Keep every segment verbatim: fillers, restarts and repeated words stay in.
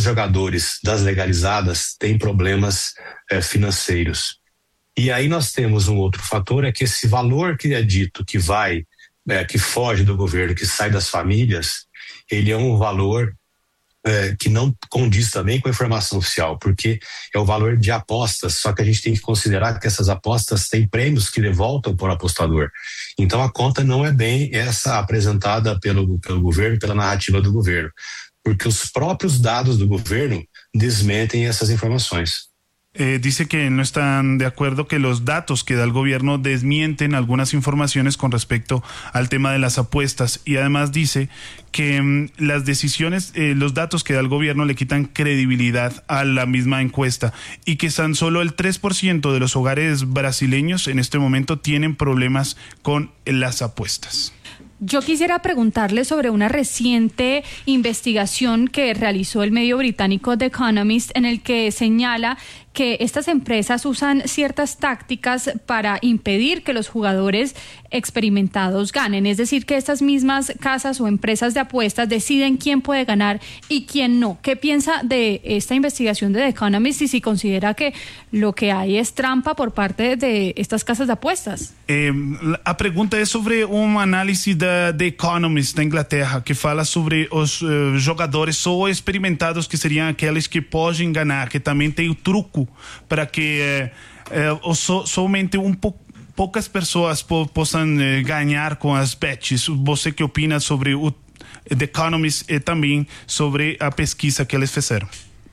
jogadores das legalizadas têm problemas é, financeiros. E aí nós temos um outro fator, é que esse valor que é dito que vai, é, que foge do governo, que sai das famílias, ele é um valor é, que não condiz também com a informação oficial, porque é o valor de apostas, só que a gente tem que considerar que essas apostas têm prêmios que voltam para o apostador. Então a conta não é bem essa apresentada pelo, pelo governo, pela narrativa do governo, porque os próprios dados do governo desmentem essas informações. Eh, dice que no están de acuerdo, que los datos que da el gobierno desmienten algunas informaciones con respecto al tema de las apuestas, y además dice que mm, las decisiones, eh, los datos que da el gobierno le quitan credibilidad a la misma encuesta, y que tan solo el tres por ciento de los hogares brasileños en este momento tienen problemas con las apuestas. Yo quisiera preguntarle sobre una reciente investigación que realizó el medio británico The Economist, en el que señala que estas empresas usan ciertas tácticas para impedir que los jugadores experimentados ganen. Es decir, que estas mismas casas o empresas de apuestas deciden quién puede ganar y quién no. ¿Qué piensa de esta investigación de The Economist y si considera que lo que hay es trampa por parte de estas casas de apuestas? Eh, a pergunta é sobre um análise da The Economist da Inglaterra, que fala sobre os uh, jogadores só experimentados, que seriam aqueles que podem ganhar, que também tem o truco para que eh, eh, so, somente um pouco poucas pessoas po, possam eh, ganhar com as bets. Você que opina sobre o The Economist e também sobre a pesquisa que eles fizeram?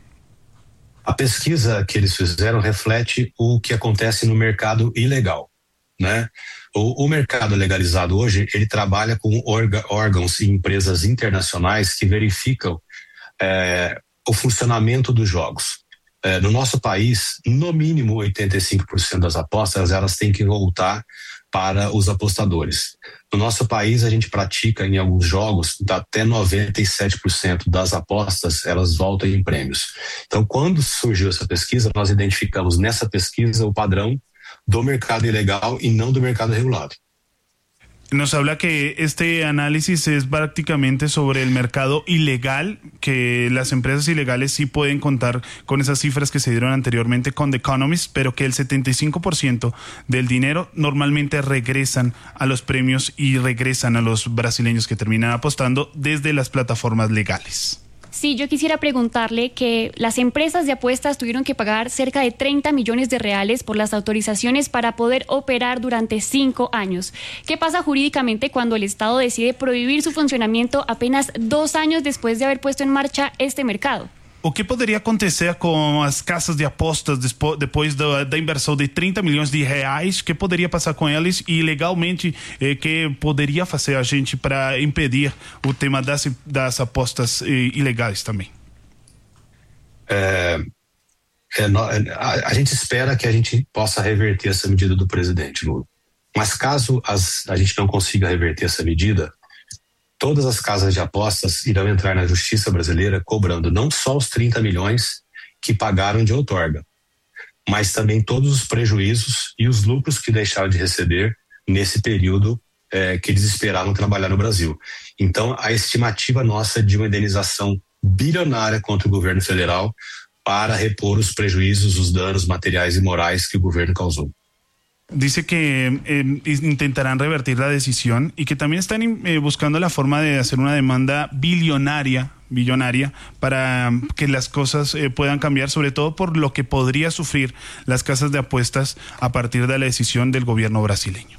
A pesquisa que eles fizeram reflete o que acontece no mercado ilegal, né? O, o mercado legalizado hoje, ele trabalha com orga, órgãos e empresas internacionais que verificam eh, o funcionamento dos jogos. É, no nosso país, no mínimo oitenta e cinco por cento das apostas, elas têm que voltar para os apostadores. No nosso país, a gente pratica em alguns jogos até noventa e sete por cento das apostas, elas voltam em prêmios. Então, quando surgiu essa pesquisa, nós identificamos nessa pesquisa o padrão do mercado ilegal e não do mercado regulado. Nos habla que este análisis es prácticamente sobre el mercado ilegal, que las empresas ilegales sí pueden contar con esas cifras que se dieron anteriormente con The Economist, pero que el setenta y cinco por ciento del dinero normalmente regresan a los premios y regresan a los brasileños que terminan apostando desde las plataformas legales. Sí, yo quisiera preguntarle que las empresas de apuestas tuvieron que pagar cerca de treinta millones de reales por las autorizaciones para poder operar durante cinco años. ¿Qué pasa jurídicamente cuando el Estado decide prohibir su funcionamiento apenas dos años después de haber puesto en marcha este mercado? O que poderia acontecer com as casas de apostas despo, depois da, da inversão de trinta milhões de reais? Que poderia passar com eles e legalmente eh, que poderia fazer a gente para impedir o tema das, das apostas eh, ilegais também? É, é, a, a gente espera que a gente possa reverter essa medida do presidente Lula. Mas caso as, a gente não consiga reverter essa medida, todas as casas de apostas irão entrar na justiça brasileira cobrando não só os trinta milhões que pagaram de outorga, mas também todos os prejuízos e os lucros que deixaram de receber nesse período eh, que eles esperavam trabalhar no Brasil. Então, a estimativa nossa é de uma indenização bilionária contra o governo federal para repor os prejuízos, os danos materiais e morais que o governo causou. Dice que eh, intentarán revertir la decisión y que también están eh, buscando la forma de hacer una demanda billonaria, billonaria para que las cosas eh, puedan cambiar, sobre todo por lo que podría sufrir las casas de apuestas a partir de la decisión del gobierno brasileño.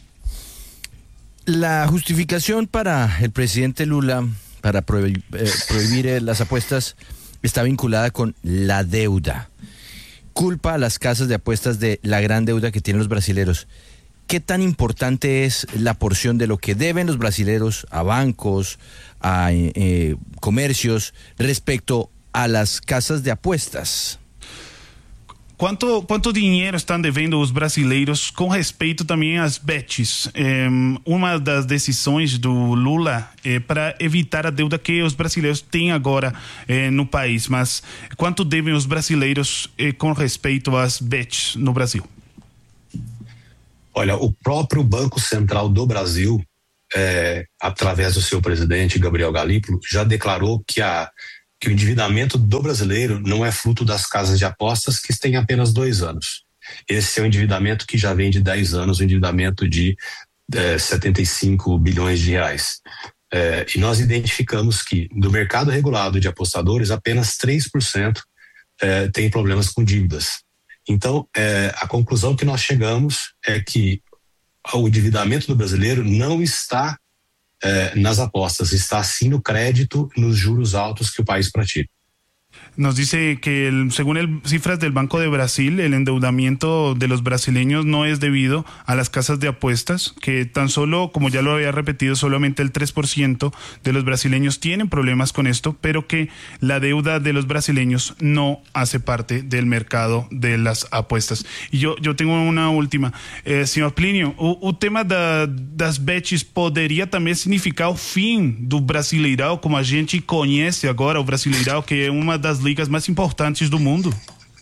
La justificación para el presidente Lula para prohibir, eh, prohibir eh, las apuestas está vinculada con la deuda. Culpa a las casas de apuestas de la gran deuda que tienen los brasileros. ¿Qué tan importante es la porción de lo que deben los brasileros a bancos, a eh, comercios, respecto a las casas de apuestas? Quanto, quanto dinheiro estão devendo os brasileiros com respeito também às bets? É, uma das decisões do Lula é para evitar a deuda que os brasileiros têm agora é, no país. Mas quanto devem os brasileiros é, com respeito às bets no Brasil? Olha, o próprio Banco Central do Brasil, é, através do seu presidente Gabriel Galípolo, já declarou que a que o endividamento do brasileiro não é fruto das casas de apostas que têm apenas dois anos. Esse é um endividamento que já vem de dez anos, um endividamento de eh, setenta e cinco bilhões de reais. Eh, e nós identificamos que do mercado regulado de apostadores, apenas três por cento eh, tem problemas com dívidas. Então, eh, a conclusão que nós chegamos é que o endividamento do brasileiro não está eh, nas apostas, está sim no crédito, nos juros altos que o país pratica. Nos dice que el, según el, cifras del Banco de Brasil, el endeudamiento de los brasileños no es debido a las casas de apuestas, que tan solo, como ya lo había repetido, solamente el tres por ciento de los brasileños tienen problemas con esto, pero que la deuda de los brasileños no hace parte del mercado de las apuestas. E yo, yo tengo una última. Eh, senhor Plínio, o, o tema da, das bets poderia também significar o fim do Brasileirão, como a gente conhece agora, o Brasileirão, que é uma das ligas mais importantes do mundo?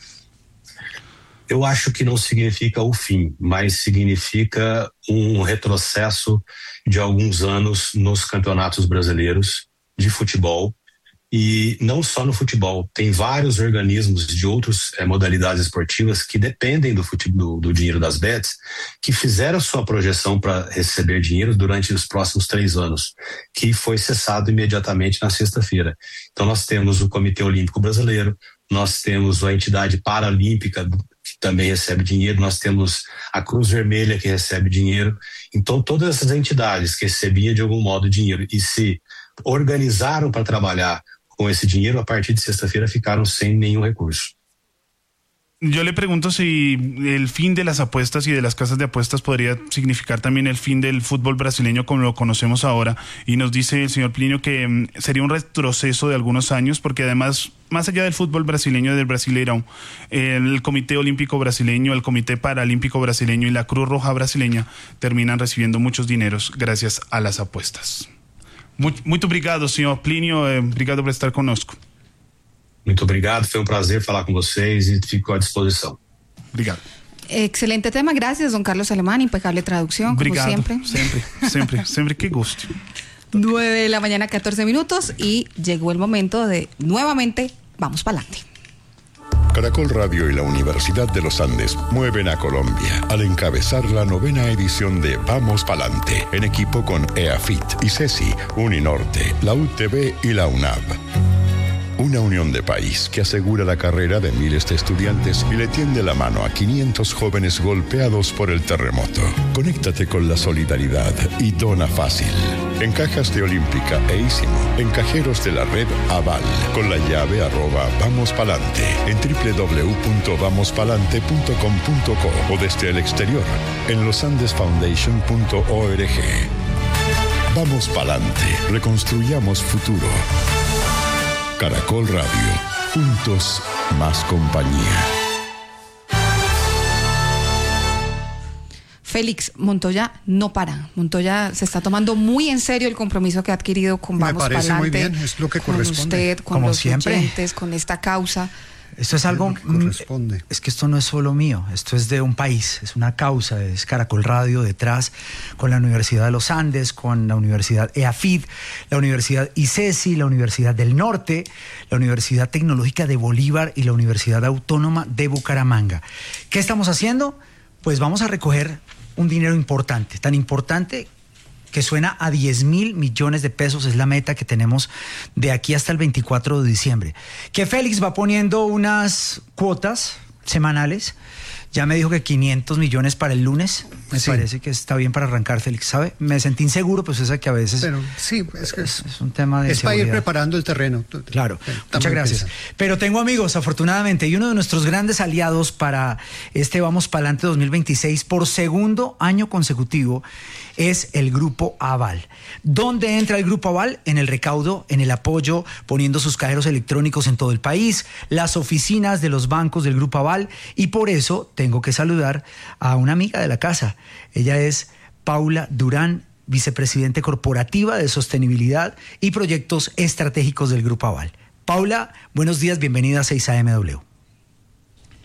Eu acho que não significa o fim, mas significa um retrocesso de alguns anos nos campeonatos brasileiros de futebol. E não só no futebol, tem vários organismos de outras eh, modalidades esportivas que dependem do, futebol, do, do dinheiro das bets, que fizeram sua projeção para receber dinheiro durante os próximos três anos, que foi cessado imediatamente na sexta-feira. Então nós temos o Comitê Olímpico Brasileiro, nós temos a entidade paralímpica que também recebe dinheiro, nós temos a Cruz Vermelha que recebe dinheiro. Então todas essas entidades que recebiam de algum modo dinheiro e se organizaram para trabalhar com esse dinheiro, a partir de sexta-feira ficaram sem nenhum recurso. Yo le pregunto si el fin de las apuestas y de las casas de apuestas podría significar también el fin del fútbol brasileño como lo conocemos ahora, y nos dice el señor Plínio que um, sería un retroceso de algunos años, porque además, más allá del fútbol brasileño y del Brasileirão, el Comité Olímpico Brasileño, el Comité Paralímpico Brasileño y la Cruz Roja Brasileña terminan recibiendo muchos dineros gracias a las apuestas. Muito, muito obrigado, senhor Plínio. Obrigado por estar conosco. Muito obrigado, foi um prazer falar com vocês e fico à disposição. Obrigado. Excelente tema, gracias, don Carlos Alemán, impecable traducción, Obrigado. como siempre. Siempre, siempre, siempre, qué gusto. nueve de la mañana, catorce minutos, y llegó el momento de, nuevamente, vamos para adelante. Caracol Radio y la Universidad de los Andes mueven a Colombia al encabezar la novena edición de Vamos Palante, en equipo con EAFIT, ICESI, Uninorte, la U T B y la UNAV. Una unión de país que asegura la carrera de miles de estudiantes y le tiende la mano a quinientos jóvenes golpeados por el terremoto. Conéctate con la solidaridad y dona fácil. En cajas de Olímpica e Ísimo, en cajeros de la red Aval, con la llave arroba Vamos Palante, en doble u doble u doble u punto vamos palante punto com punto co o desde el exterior, en los andes foundation punto org. Vamos Palante, reconstruyamos futuro. Caracol Radio, juntos más compañía. Félix, Montoya no para. Montoya se está tomando muy en serio el compromiso que ha adquirido con Vamos Palante. Me parece muy bien, es lo que corresponde. Con usted, con Como los siempre. oyentes, con esta causa. Esto es algo, Es lo que corresponde. es que esto no es solo mío, esto es de un país, es una causa, es Caracol Radio detrás, con la Universidad de los Andes, con la Universidad EAFIT, la Universidad ICESI, la Universidad del Norte, la Universidad Tecnológica de Bolívar y la Universidad Autónoma de Bucaramanga. ¿Qué estamos haciendo? Pues vamos a recoger un dinero importante, tan importante que suena a diez mil millones de pesos, es la meta que tenemos de aquí hasta el veinticuatro de diciembre. Que Félix va poniendo unas cuotas semanales, ya me dijo que quinientos millones para el lunes, me Sí. parece que está bien para arrancar, Félix, ¿sabe? Me sentí inseguro, pues es que a veces Pero sí, es que es, es un tema de es para ir seguridad. preparando el terreno. Claro, Pero muchas estamos gracias. empezando. Pero tengo amigos, afortunadamente, y uno de nuestros grandes aliados para este Vamos Palante dos mil veintiséis por segundo año consecutivo es el Grupo Aval. ¿Dónde entra el Grupo Aval? En el recaudo, en el apoyo, poniendo sus cajeros electrónicos en todo el país, las oficinas de los bancos del Grupo Aval, y por eso tengo que saludar a una amiga de la casa. Ella es Paula Durán, vicepresidente corporativa de sostenibilidad y proyectos estratégicos del Grupo Aval. Paula, buenos días, bienvenida a seis A M W.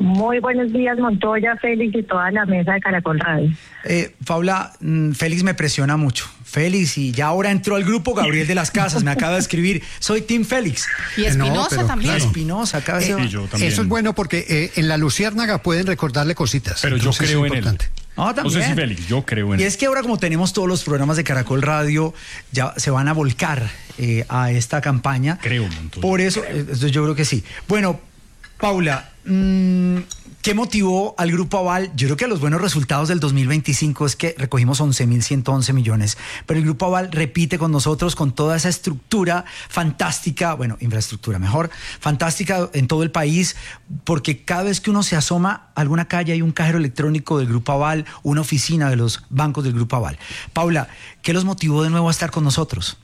Muy buenos días, Montoya, Félix y toda la mesa de Caracol Radio. Eh, Paula, mm, Félix me presiona mucho. Félix, y ya ahora entró al grupo Gabriel de las Casas, me acaba de escribir, soy Team Félix. Y Espinosa no, también. claro. Espinosa, acaba de Eh, ser... yo también. Eso es bueno porque eh, en la Luciérnaga pueden recordarle cositas. Pero yo Entonces, creo es en importante. él. No, No también. sé si Félix, yo creo en Y él. es que ahora como tenemos todos los programas de Caracol Radio, ya se van a volcar eh, a esta campaña. Creo, Montoya. Por eso, eh, eso yo creo que sí. Bueno, Paula, mmm, ¿qué motivó al Grupo Aval? Yo creo que los buenos resultados del dos mil veinticinco es que recogimos once mil ciento once millones, pero el Grupo Aval repite con nosotros con toda esa estructura fantástica, bueno, infraestructura mejor, fantástica en todo el país, porque cada vez que uno se asoma a alguna calle hay un cajero electrónico del Grupo Aval, una oficina de los bancos del Grupo Aval. Paula, ¿qué los motivó de nuevo a estar con nosotros?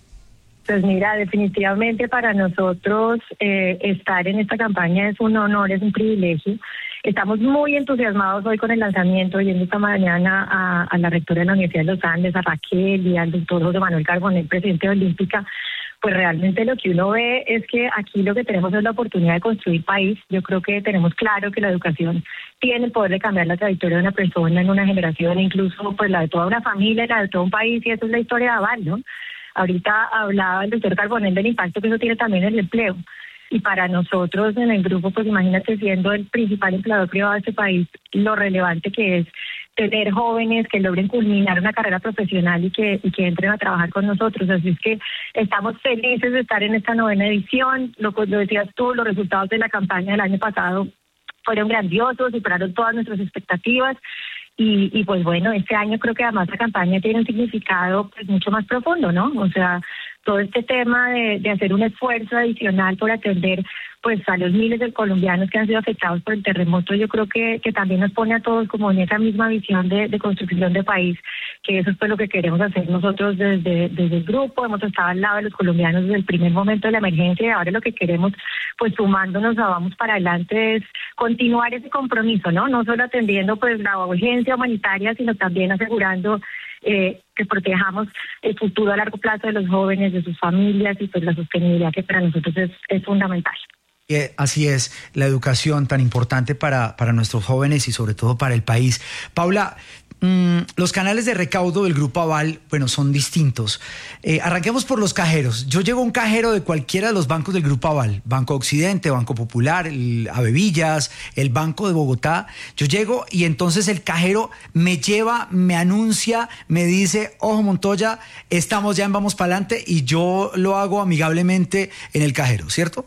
Pues mira, definitivamente para nosotros eh, estar en esta campaña es un honor, es un privilegio. Estamos muy entusiasmados hoy con el lanzamiento, yendo esta mañana a, a la rectora de la Universidad de los Andes, a Raquel y al doctor José Manuel Carbonell, presidente de Olímpica. Pues realmente lo que uno ve es que aquí lo que tenemos es la oportunidad de construir país. Yo creo que tenemos claro que la educación tiene el poder de cambiar la trayectoria de una persona en una generación, incluso pues la de toda una familia, la de todo un país, y eso es la historia de Aval, ¿no? Ahorita hablaba el doctor Carbonell del impacto que eso tiene también en el empleo. Y para nosotros en el grupo, pues imagínate, siendo el principal empleador privado de este país, lo relevante que es tener jóvenes que logren culminar una carrera profesional y que, y que entren a trabajar con nosotros. Así es que estamos felices de estar en esta novena edición. Lo, lo decías tú, los resultados de la campaña del año pasado fueron grandiosos, superaron todas nuestras expectativas. Y, y pues bueno, este año creo que además la campaña tiene un significado pues mucho más profundo, ¿no? O sea, todo este tema de, de hacer un esfuerzo adicional por atender pues a los miles de colombianos que han sido afectados por el terremoto, yo creo que, que también nos pone a todos como en esa misma visión de, de construcción de país, que eso es pues lo que queremos hacer nosotros desde, desde el grupo. Hemos estado al lado de los colombianos desde el primer momento de la emergencia y ahora lo que queremos, pues sumándonos a Vamos para Adelante, es continuar ese compromiso, ¿no? No solo atendiendo pues la urgencia humanitaria, sino también asegurando eh, que protejamos el futuro a largo plazo de los jóvenes, de sus familias y pues la sostenibilidad que para nosotros es, es fundamental. Eh, así es, la educación tan importante para, para nuestros jóvenes y sobre todo para el país. Paula, mmm, los canales de recaudo del Grupo Aval, bueno, son distintos. Eh, arranquemos por los cajeros. Yo llego a un cajero de cualquiera de los bancos del Grupo Aval, Banco Occidente, Banco Popular, el Avevillas, el Banco de Bogotá. Yo llego y entonces el cajero me lleva, me anuncia, me dice, ojo Montoya, estamos ya en Vamos Pa'lante, y yo lo hago amigablemente en el cajero, ¿cierto?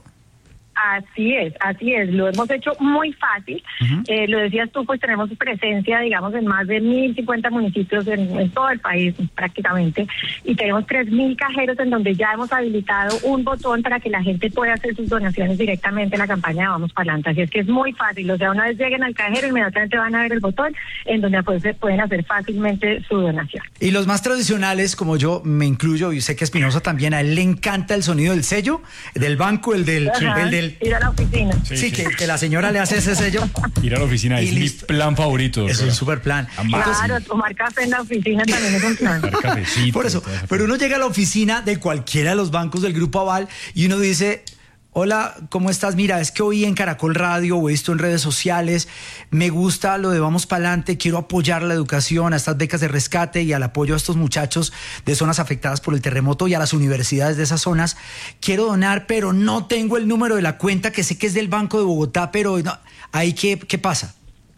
Así es, así es, lo hemos hecho muy fácil. Uh-huh. Eh, lo decías tú, pues tenemos presencia, digamos, en más de mil cincuenta municipios en, en todo el país prácticamente, y tenemos tres mil cajeros en donde ya hemos habilitado un botón para que la gente pueda hacer sus donaciones directamente en la campaña de Vamos Pa'lante. Así es que es muy fácil, o sea, una vez lleguen al cajero, inmediatamente van a ver el botón en donde pues, pueden hacer fácilmente su donación. Y los más tradicionales, como yo me incluyo, y sé que a Espinosa también, a él le encanta el sonido del sello, del banco, el del... Ajá. El del ir a la oficina. Sí, sí, sí. Que, que la señora le hace ese sello. Ir a la oficina es mi plan favorito. Es un super plan. Claro, tomar café en la oficina también es un plan. Por eso, pero uno llega a la oficina de cualquiera de los bancos del Grupo Aval y uno dice... Hola, ¿cómo estás? Mira, es que oí en Caracol Radio o he visto en redes sociales, me gusta lo de Vamos Pa'lante, quiero apoyar la educación, a estas becas de rescate y al apoyo a estos muchachos de zonas afectadas por el terremoto y a las universidades de esas zonas. Quiero donar, pero no tengo el número de la cuenta, que sé que es del Banco de Bogotá, pero no, ¿ahí qué, qué pasa?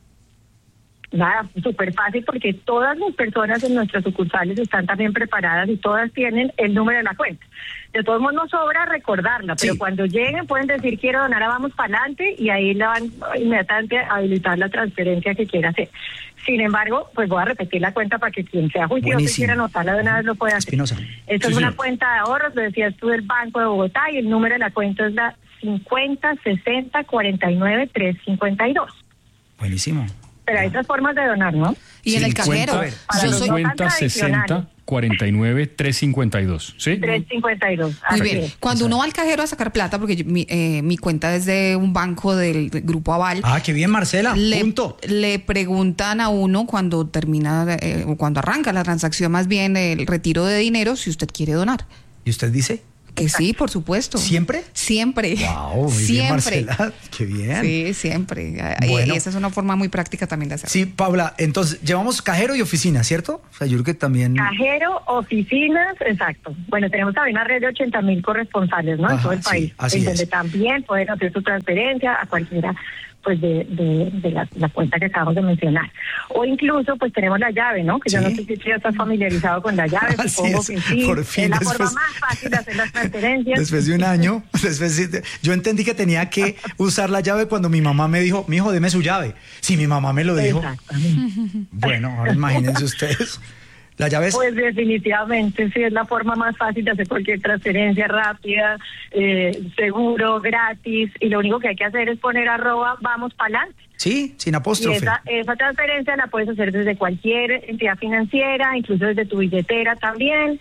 Nada, súper fácil, porque todas las personas en nuestras sucursales están también preparadas y todas tienen el número de la cuenta. De todos modos nos sobra recordarla, pero sí, cuando lleguen pueden decir quiero donar a Vamos Pa'lante y ahí le van inmediatamente a habilitar la transferencia que quiera hacer. Sin embargo, pues voy a repetir la cuenta para que quien sea juicioso y quiera anotarla de una vez lo pueda hacer. Espinosa. Esta sí, es una sí. cuenta de ahorros, lo decías tú, del Banco de Bogotá, y el número de la cuenta es la cincuenta sesenta cuarenta y nueve trescientos cincuenta y dos. Buenísimo. Pero hay otras formas de donar, ¿no? Y en el cajero. cincuenta sesenta cuarenta y nueve trescientos cincuenta y dos, ¿sí? trescientos cincuenta y dos. Muy bien. Cuando uno va al cajero a sacar plata, porque yo, mi, eh, mi cuenta es de un banco del, del Grupo Aval. Ah, qué bien, Marcela. Le, punto. Le preguntan a uno cuando termina, eh, o cuando arranca la transacción, más bien el retiro de dinero, si usted quiere donar. ¿Y usted dice? Que sí, por supuesto. ¿Siempre? Siempre. Wow, muy siempre. Bien, Marcela. Qué bien. Sí, siempre. Bueno. Y esa es una forma muy práctica también de hacerlo. Sí, Paula, entonces llevamos cajero y oficina, ¿cierto? O sea, yo creo que también... Cajero, oficinas, exacto. Bueno, tenemos también una red de ochenta mil corresponsales, ¿no? Ajá, en todo el sí, país. así en donde es. también pueden hacer su transferencia a cualquiera pues de, de, de la, la cuenta que acabamos de mencionar. O incluso pues tenemos la llave, ¿no? Que Sí. yo no sé si ya estás familiarizado con la llave, Así supongo es, que sí. por fin, es la después- forma más fácil de hacer las transferencias. Después de un año, después de- yo entendí que tenía que usar la llave cuando mi mamá me dijo, mijo, deme su llave. Si mi mamá me lo dijo. Exactamente. Bueno, ahora imagínense ustedes. La llave es... Pues definitivamente sí es la forma más fácil de hacer cualquier transferencia rápida, eh, seguro, gratis, y lo único que hay que hacer es poner arroba vamos pa'lante. Sí, sin Y apóstrofe. esa, esa transferencia la puedes hacer desde cualquier entidad financiera, incluso desde tu billetera también.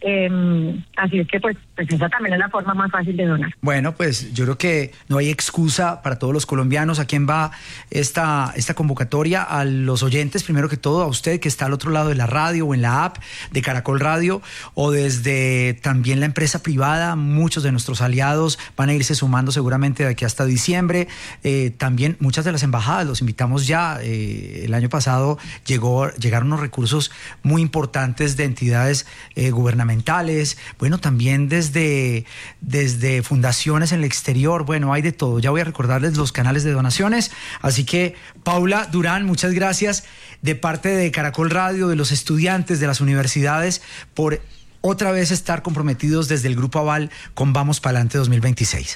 Eh, así es que pues, pues esa también es la forma más fácil de donar. Bueno, pues yo creo que no hay excusa para todos los colombianos. ¿A quién va esta, esta convocatoria? A los oyentes, primero que todo, a usted que está al otro lado de la radio o en la app de Caracol Radio, o desde también la empresa privada. Muchos de nuestros aliados van a irse sumando seguramente de aquí hasta diciembre. Eh, también muchas de las embajadas, los invitamos ya. Eh, el año pasado llegó, llegaron unos recursos muy importantes de entidades eh, gubernamentales. Bueno, también desde, desde fundaciones en el exterior. Bueno, hay de todo. Ya voy a recordarles los canales de donaciones. Así que, Paula Durán, muchas gracias de parte de Caracol Radio, de los estudiantes, de las universidades, por otra vez estar comprometidos desde el Grupo Aval con Vamos Pa'lante dos mil veintiséis.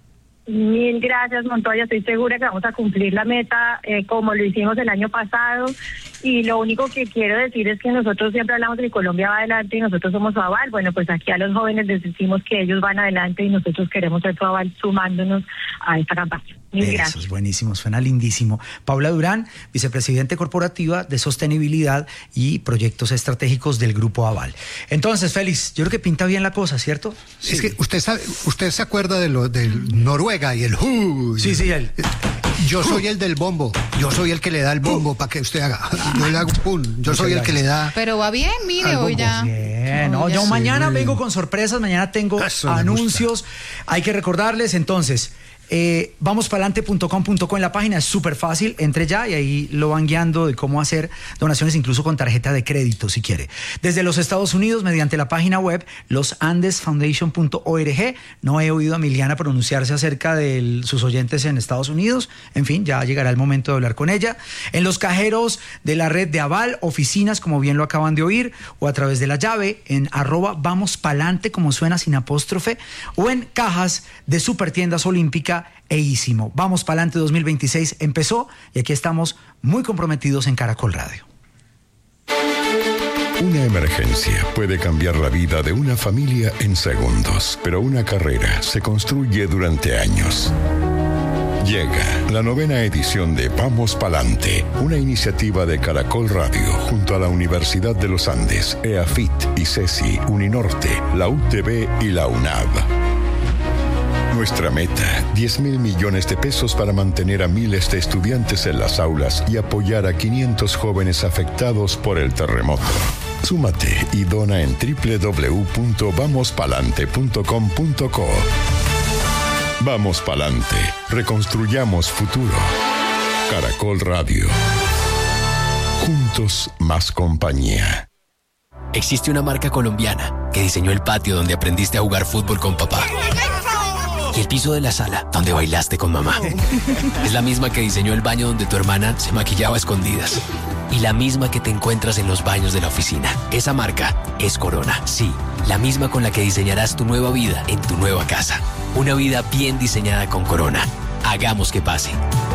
Mil gracias, Montoya. Estoy segura que vamos a cumplir la meta eh, como lo hicimos el año pasado. Y lo único que quiero decir es que nosotros siempre hablamos de que Colombia va adelante y nosotros somos su aval. Bueno, pues aquí a los jóvenes les decimos que ellos van adelante y nosotros queremos ser su aval sumándonos a esta campaña. Mil Eso gracias. es buenísimo, suena lindísimo. Paula Durán, vicepresidente corporativa de sostenibilidad y proyectos estratégicos del Grupo Aval. Entonces, Félix, yo creo que pinta bien la cosa, ¿cierto? Es que usted sabe, usted se acuerda de lo del Noruega y el hu. Sí, sí, el... Yo soy el del bombo. Yo soy el que le da el bombo para que usted haga. Yo le hago pum. Yo soy el que le da. Pero va bien, mire, Al hoy bombo. ya. Bien, no, Hoy ya. yo mañana Sí. vengo con sorpresas, mañana tengo Eso me anuncios. Hay que recordarles entonces. Eh, vamos pa'lante punto com punto co en la página, es súper fácil, entre ya y ahí lo van guiando de cómo hacer donaciones incluso con tarjeta de crédito si quiere. Desde los Estados Unidos, mediante la página web los andes foundation punto org. No he oído a Miliana pronunciarse acerca de sus oyentes en Estados Unidos, en fin, ya llegará el momento de hablar con ella. En los cajeros de la red de Aval, oficinas, como bien lo acaban de oír, o a través de la llave en arroba vamos pa'lante, como suena sin apóstrofe, o en cajas de Supertiendas Olímpica e Ísimo. Vamos Pa'lante dos mil veintiséis empezó y aquí estamos muy comprometidos en Caracol Radio. Una emergencia puede cambiar la vida de una familia en segundos, pero una carrera se construye durante años. Llega la novena edición de Vamos Pa'lante, una iniciativa de Caracol Radio junto a la Universidad de los Andes, EAFIT, ICESI, Uninorte, la U T B y la UNAV. Nuestra meta, diez mil millones de pesos para mantener a miles de estudiantes en las aulas y apoyar a quinientos jóvenes afectados por el terremoto. Súmate y dona en doble u doble u doble u punto vamos pa'lante punto com punto co. Vamos Pa'lante, reconstruyamos futuro. Caracol Radio. Juntos más compañía. Existe una marca colombiana que diseñó el patio donde aprendiste a jugar fútbol con papá. Y el piso de la sala donde bailaste con mamá. Es la misma que diseñó el baño donde tu hermana se maquillaba a escondidas. Y la misma que te encuentras en los baños de la oficina. Esa marca es Corona. Sí, la misma con la que diseñarás tu nueva vida en tu nueva casa. Una vida bien diseñada con Corona. Hagamos que pase.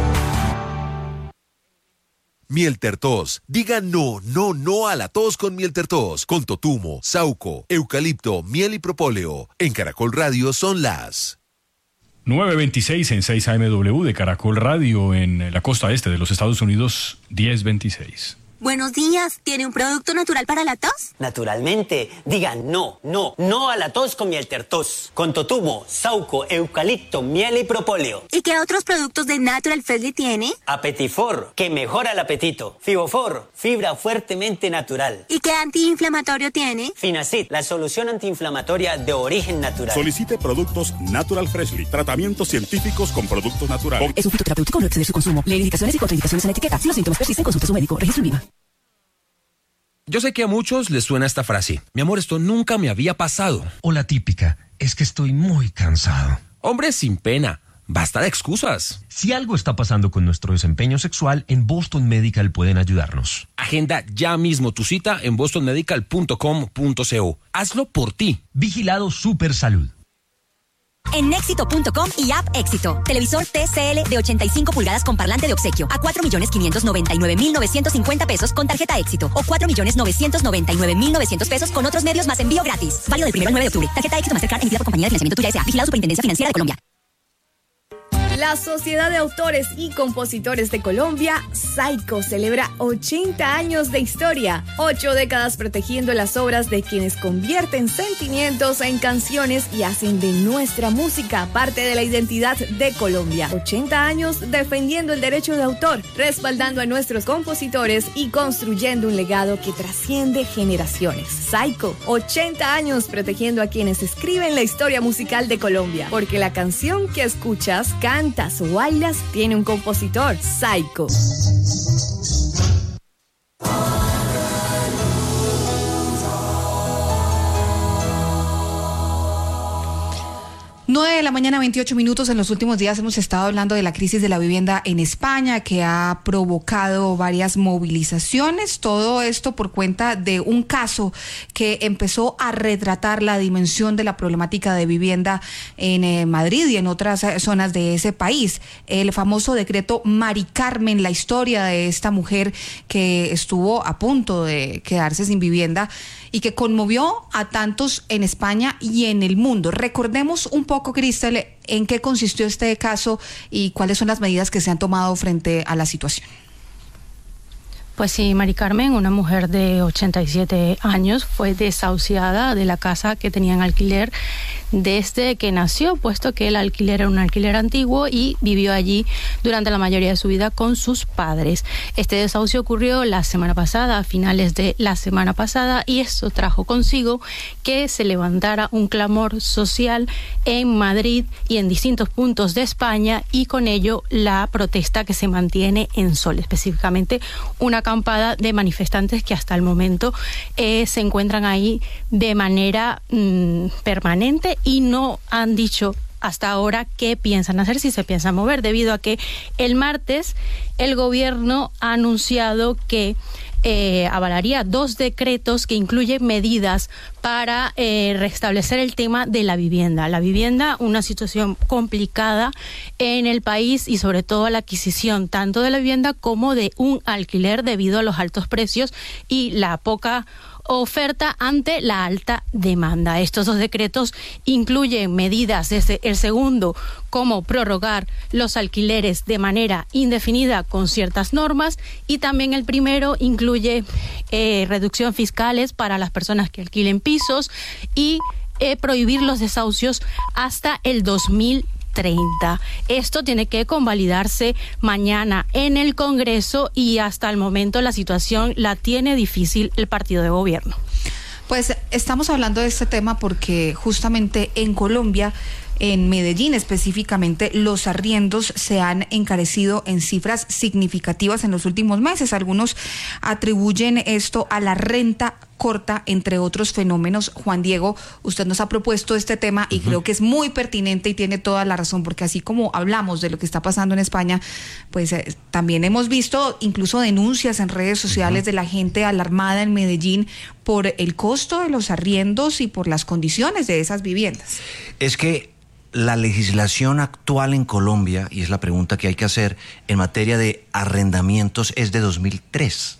Mieltertos. Diga no, no, no a la tos con Mieltertos. Con totumo, sauco, eucalipto, miel y propóleo. En Caracol Radio son las nueve veintiséis en seis A M W de Caracol Radio en la costa este de los Estados Unidos, diez veintiséis. Buenos días, ¿tiene un producto natural para la tos? Naturalmente, diga no, no, no a la tos con Mieltertos. Con totumo, sauco, eucalipto, miel y propóleo. ¿Y qué otros productos de Natural Freshly tiene? Apetifor, que mejora el apetito. Fibofor, fibra fuertemente natural. ¿Y qué antiinflamatorio tiene? Finacid, la solución antiinflamatoria de origen natural. Solicite productos Natural Freshly, tratamientos científicos con productos naturales. Es un fitoterapéutico, no exceder su consumo. Lee indicaciones y contraindicaciones en la etiqueta. Si los síntomas persisten, consulte a su médico. Registro INVIMA. Yo sé que a muchos les suena esta frase. Mi amor, esto nunca me había pasado. O la típica, es que estoy muy cansado. Hombre, sin pena. Basta de excusas. Si algo está pasando con nuestro desempeño sexual, en Boston Medical pueden ayudarnos. Agenda ya mismo tu cita en boston medical punto com punto co. Hazlo por ti. Vigilado Super Salud. En éxito punto com y App Éxito. Televisor T C L de ochenta y cinco pulgadas con parlante de obsequio a cuatro millones quinientos noventa y nueve mil novecientos cincuenta pesos con tarjeta Éxito o cuatro millones novecientos noventa y nueve mil novecientos pesos con otros medios más envío gratis. Válido del primero al nueve de octubre. Tarjeta Éxito Mastercard emitida por Compañía de Financiamiento Tuya S A. Vigilado Superintendencia Financiera de Colombia. La Sociedad de Autores y Compositores de Colombia, SAICO, celebra ochenta años de historia, ocho décadas protegiendo las obras de quienes convierten sentimientos en canciones y hacen de nuestra música parte de la identidad de Colombia. ochenta años defendiendo el derecho de autor, respaldando a nuestros compositores y construyendo un legado que trasciende generaciones. SAICO, ochenta años protegiendo a quienes escriben la historia musical de Colombia, porque la canción que escuchas, cantas o bailas tiene un compositor. SAICO. nueve de la mañana, veintiocho minutos. En los últimos días hemos estado hablando de la crisis de la vivienda en España, que ha provocado varias movilizaciones. Todo esto por cuenta de un caso que empezó a retratar la dimensión de la problemática de vivienda en eh, Madrid y en otras eh, zonas de ese país. El famoso decreto Mari Carmen, la historia de esta mujer que estuvo a punto de quedarse sin vivienda y que conmovió a tantos en España y en el mundo. Recordemos un poco, Cristel, en qué consistió este caso y cuáles son las medidas que se han tomado frente a la situación. Pues sí, Mari Carmen, una mujer de ochenta y siete años, fue desahuciada de la casa que tenía en alquiler desde que nació, puesto que el alquiler era un alquiler antiguo y vivió allí durante la mayoría de su vida con sus padres. Este desahucio ocurrió la semana pasada, a finales de la semana pasada, y esto trajo consigo que se levantara un clamor social en Madrid y en distintos puntos de España, y con ello la protesta que se mantiene en Sol, específicamente una acampada de manifestantes que hasta el momento eh, se encuentran ahí de manera mmm, permanente y no han dicho hasta ahora qué piensan hacer, si se piensan mover, debido a que el martes el gobierno ha anunciado que eh, avalaría dos decretos que incluyen medidas para eh, restablecer el tema de la vivienda. La vivienda, una situación complicada en el país y sobre todo la adquisición tanto de la vivienda como de un alquiler debido a los altos precios y la poca oferta ante la alta demanda. Estos dos decretos incluyen medidas desde el segundo, como prorrogar los alquileres de manera indefinida con ciertas normas, y también el primero incluye eh, reducción fiscales para las personas que alquilen pisos y eh, prohibir los desahucios hasta el dos mil treinta. Esto tiene que convalidarse mañana en el Congreso y hasta el momento la situación la tiene difícil el partido de gobierno. Pues estamos hablando de este tema porque justamente en Colombia, en Medellín específicamente, los arriendos se han encarecido en cifras significativas en los últimos meses. Algunos atribuyen esto a la renta corta, entre otros fenómenos. Juan Diego, usted nos ha propuesto este tema y uh-huh. creo que es muy pertinente y tiene toda la razón, porque así como hablamos de lo que está pasando en España, pues eh, también hemos visto incluso denuncias en redes sociales uh-huh. de la gente alarmada en Medellín por el costo de los arriendos y por las condiciones de esas viviendas. Es que la legislación actual en Colombia, y es la pregunta que hay que hacer en materia de arrendamientos, es de dos mil tres.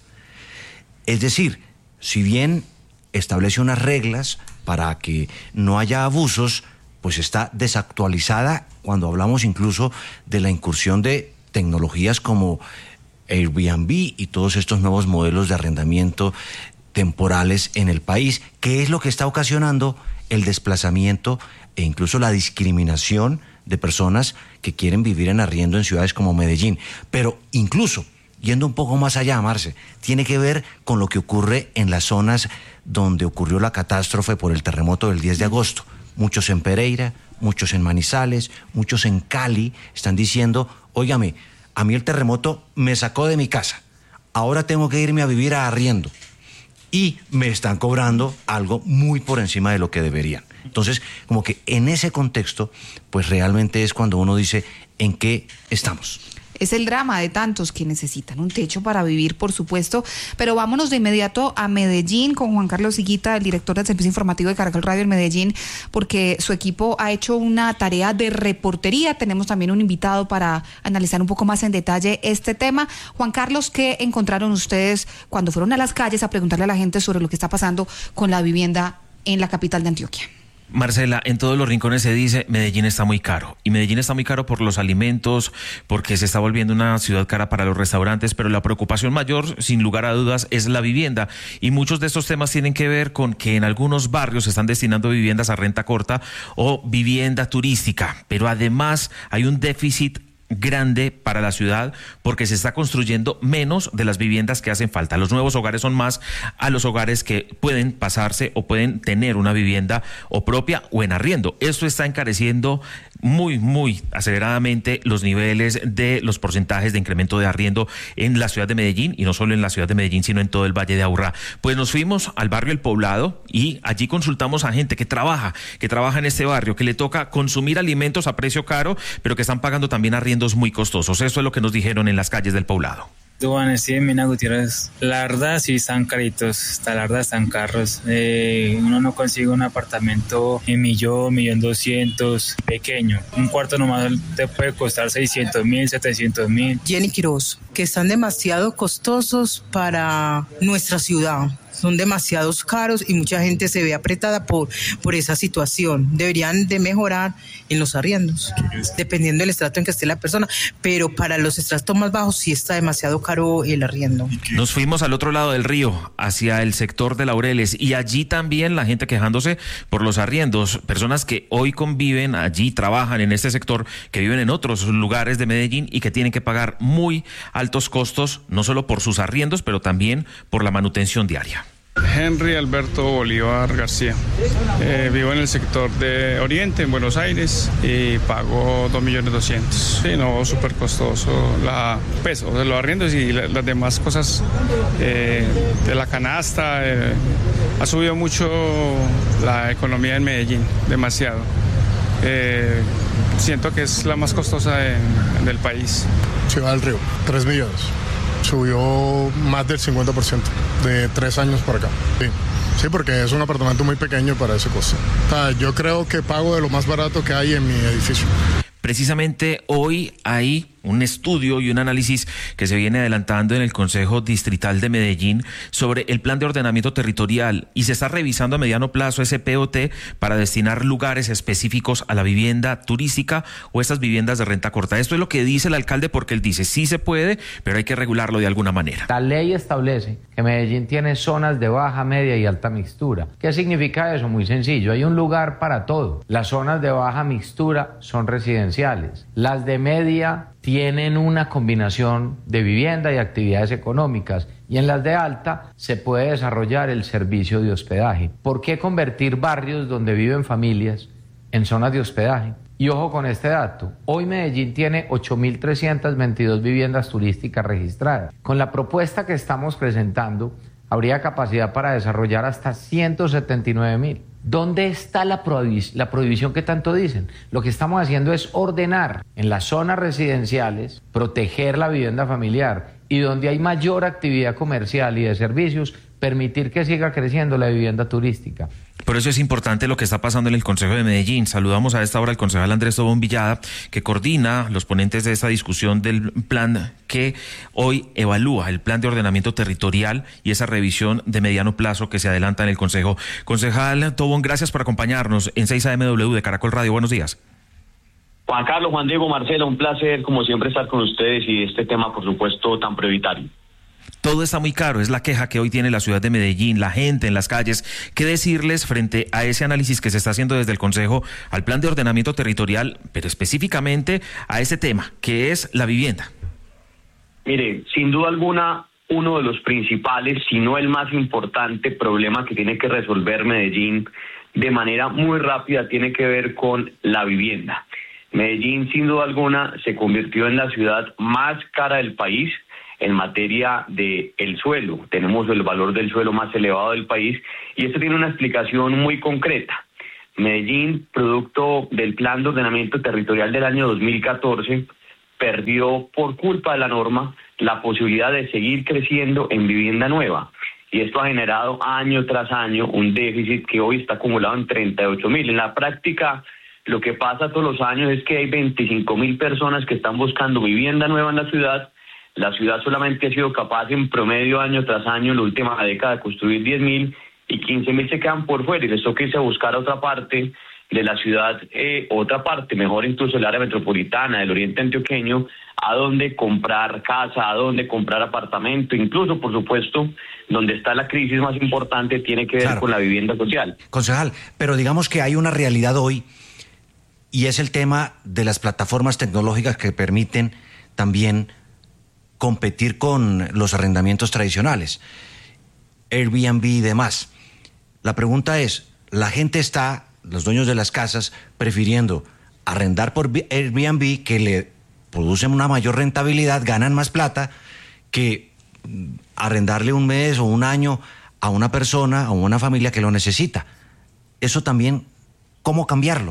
Es decir, si bien establece unas reglas para que no haya abusos, pues está desactualizada cuando hablamos incluso de la incursión de tecnologías como Airbnb y todos estos nuevos modelos de arrendamiento temporales en el país, que es lo que está ocasionando el desplazamiento e incluso la discriminación de personas que quieren vivir en arriendo en ciudades como Medellín. Pero incluso, yendo un poco más allá, Marce, tiene que ver con lo que ocurre en las zonas donde ocurrió la catástrofe por el terremoto del diez de agosto. Muchos en Pereira, muchos en Manizales, muchos en Cali están diciendo, óigame, a mí el terremoto me sacó de mi casa, ahora tengo que irme a vivir a arriendo y me están cobrando algo muy por encima de lo que deberían. Entonces, como que en ese contexto, pues realmente es cuando uno dice, ¿en qué estamos? Es el drama de tantos que necesitan un techo para vivir, por supuesto. Pero vámonos de inmediato a Medellín con Juan Carlos Higuita, el director del Servicio Informativo de Caracol Radio en Medellín, porque su equipo ha hecho una tarea de reportería. Tenemos también un invitado para analizar un poco más en detalle este tema. Juan Carlos, ¿qué encontraron ustedes cuando fueron a las calles a preguntarle a la gente sobre lo que está pasando con la vivienda en la capital de Antioquia? Marcela, en todos los rincones se dice Medellín está muy caro, y Medellín está muy caro por los alimentos, porque se está volviendo una ciudad cara para los restaurantes, pero la preocupación mayor, sin lugar a dudas, es la vivienda, y muchos de estos temas tienen que ver con que en algunos barrios se están destinando viviendas a renta corta o vivienda turística, pero además hay un déficit grande para la ciudad porque se está construyendo menos de las viviendas que hacen falta. Los nuevos hogares son más a los hogares que pueden pasarse o pueden tener una vivienda o propia o en arriendo. Esto está encareciendo muy, muy aceleradamente los niveles de los porcentajes de incremento de arriendo en la ciudad de Medellín, y no solo en la ciudad de Medellín, sino en todo el Valle de Aburrá. Pues nos fuimos al barrio El Poblado y allí consultamos a gente que trabaja, que trabaja en este barrio, que le toca consumir alimentos a precio caro, pero que están pagando también arriendos muy costosos. Eso es lo que nos dijeron en las calles del Poblado. Duan, sí, Mina Gutiérrez, la verdad sí están caritos, la verdad están caros. Eh, uno no consigue un apartamento en millón, millón doscientos, pequeño. Un cuarto nomás te puede costar seiscientos mil, setecientos mil. Jenny Quiroz, que están demasiado costosos para nuestra ciudad. Son demasiados caros y mucha gente se ve apretada por, por esa situación. Deberían de mejorar en los arriendos, dependiendo del estrato en que esté la persona, pero para los estratos más bajos sí está demasiado caro el arriendo. Nos fuimos al otro lado del río, hacia el sector de Laureles, y allí también la gente quejándose por los arriendos. Personas que hoy conviven allí, trabajan en este sector, que viven en otros lugares de Medellín y que tienen que pagar muy altos costos, no solo por sus arriendos, pero también por la manutención diaria. Henry Alberto Bolívar García. Eh, vivo en el sector de Oriente, en Buenos Aires, y pago dos millones doscientos. Sí, no, súper costoso. La, pues, o sea, los arriendos y la, las demás cosas eh, de la canasta. Eh, ha subido mucho la economía en Medellín, demasiado. Eh, siento que es la más costosa en, del país. Ciudad del Río, tres millones. Subió más del cincuenta por ciento de tres años por acá. Sí, sí, porque es un apartamento muy pequeño para ese costo. O sea, yo creo que pago de lo más barato que hay en mi edificio. Precisamente hoy hay un estudio y un análisis que se viene adelantando en el Consejo Distrital de Medellín sobre el plan de ordenamiento territorial, y se está revisando a mediano plazo ese P O T para destinar lugares específicos a la vivienda turística o estas viviendas de renta corta. Esto es lo que dice el alcalde, porque él dice sí se puede, pero hay que regularlo de alguna manera. La ley establece que Medellín tiene zonas de baja, media y alta mixtura. ¿Qué significa eso? Muy sencillo, hay un lugar para todo. Las zonas de baja mixtura son residenciales, las de media tienen una combinación de vivienda y actividades económicas, y en las de alta se puede desarrollar el servicio de hospedaje. ¿Por qué convertir barrios donde viven familias en zonas de hospedaje? Y ojo con este dato, hoy Medellín tiene ocho mil trescientas veintidós viviendas turísticas registradas. Con la propuesta que estamos presentando, habría capacidad para desarrollar hasta ciento setenta y nueve mil. ¿Dónde está la, prohibi- la prohibición que tanto dicen? Lo que estamos haciendo es ordenar en las zonas residenciales, proteger la vivienda familiar, y donde hay mayor actividad comercial y de servicios, permitir que siga creciendo la vivienda turística. Por eso es importante lo que está pasando en el Consejo de Medellín. Saludamos a esta hora al concejal Andrés Tobón Villada, que coordina los ponentes de esta discusión del plan que hoy evalúa el plan de ordenamiento territorial y esa revisión de mediano plazo que se adelanta en el Consejo. Concejal Tobón, gracias por acompañarnos en seis A M W de Caracol Radio. Buenos días. Juan Carlos, Juan Diego, Marcela, un placer como siempre estar con ustedes y este tema, por supuesto, tan prioritario. Todo está muy caro, es la queja que hoy tiene la ciudad de Medellín, la gente en las calles. ¿Qué decirles frente a ese análisis que se está haciendo desde el Consejo al plan de ordenamiento territorial, pero específicamente a ese tema, que es la vivienda? Mire, sin duda alguna, uno de los principales, si no el más importante problema que tiene que resolver Medellín de manera muy rápida tiene que ver con la vivienda. Medellín, sin duda alguna, se convirtió en la ciudad más cara del país en materia de el suelo. Tenemos el valor del suelo más elevado del país y esto tiene una explicación muy concreta. Medellín, producto del Plan de Ordenamiento Territorial del año dos mil catorce, perdió por culpa de la norma la posibilidad de seguir creciendo en vivienda nueva. Y esto ha generado año tras año un déficit que hoy está acumulado en treinta y ocho mil. En la práctica, lo que pasa todos los años es que hay veinticinco mil personas que están buscando vivienda nueva en la ciudad. La ciudad solamente ha sido capaz en promedio año tras año en la última década de construir diez mil y quince mil se quedan por fuera y les toca irse a buscar a otra parte de la ciudad, eh, otra parte, mejor incluso el área metropolitana del oriente antioqueño, a donde comprar casa, a donde comprar apartamento, incluso, por supuesto, donde está la crisis más importante tiene que ver claro. con la vivienda social. Concejal, pero digamos que hay una realidad hoy y es el tema de las plataformas tecnológicas que permiten también competir con los arrendamientos tradicionales, Airbnb y demás. La pregunta es, la gente está, los dueños de las casas, prefiriendo arrendar por Airbnb, que le producen una mayor rentabilidad, ganan más plata, que arrendarle un mes o un año a una persona o una familia que lo necesita. Eso también, ¿cómo cambiarlo?